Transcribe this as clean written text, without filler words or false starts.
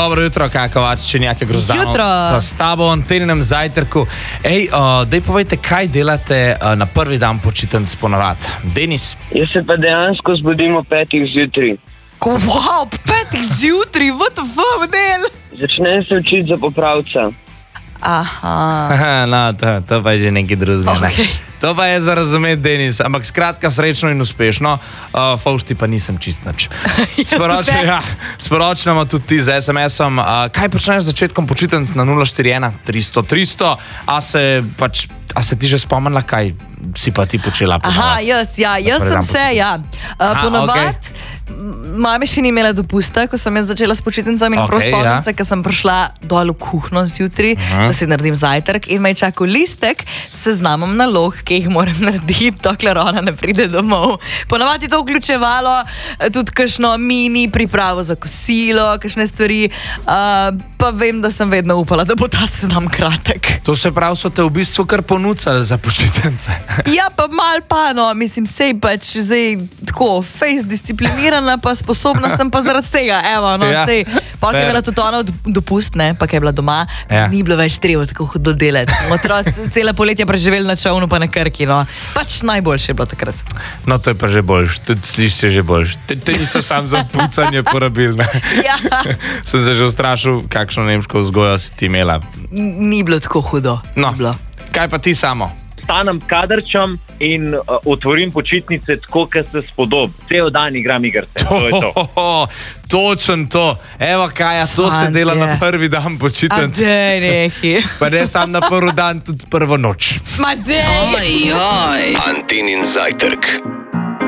Dobro jutro, Kovačič, nekaj Grozdanov. Jutro. S tabo v Anteninem zajtrku. Daj povejte, kaj delate na prvi dan počitnic ponavadi? Denis? Jaz se pa dejansko zbudim ob 5 zjutraj. Wow, 5 zjutraj, WTF, model. Začnem se učiti za popravca. Aha. No, to pa je že nekaj drugega. Okay. To pa je za razumeti, Denis. Ampak skratka, srečno in uspešno. Faušti pa nisem čist nič. Sporočamo tudi ti z SMS-om. Kaj počneš z začetkom počitnic na 041 300 300? A se ti že spomnila, kaj si pa ti počela ponavadi? Jaz sem se, ponavadi. Mama še ni imela dopusta, ko sem jaz začela s počitnicami in spomnim se, ker sem prišla dol v kuhno zjutraj, da si naredim zajtrk in me je čakal listek s seznamom nalog, ki jih moram narediti, dokler ona ne pride domov. Ponavadi je to vključevalo tudi kakšno mini pripravo za kosilo, kakšne stvari, pa vem, da sem vedno upala, da bo ta seznam kratek. To se pravi, so te v bistvu kar ponucali za počitnice. Ja, pa mal pa, no, mislim, sej pač zdaj tako, face disciplinirana, pa sposobna sem pa zaradi tega, evo, no, sej, pa je bila tudi ona dopust, ne, pa je bila doma, ni bilo več treba tako hudo delati. Otroci cele poletje preživeli na čovnu pa na Krki, no, pač najboljše je bilo takrat. No, to je pa že boljš, tudi slišiš že boljš. Te niso sam za pucanje porabili, ne. Ja. Sem se že ustrašil, kakšno nemško vzgojo si ti imela. Ni bilo tako hudo. No, kaj pa ti samo? Stanem s kadrčem in otvorim počitnice tako, kot se spodob. Cel dan igram igrice. To je to. Točen to. Evo, Kaja, to se dela na prvi dan počitnic. Dej, neki. Pa ne sam na prvi dan, tudi prvo noč. Ma dej! Antenin zajtrk.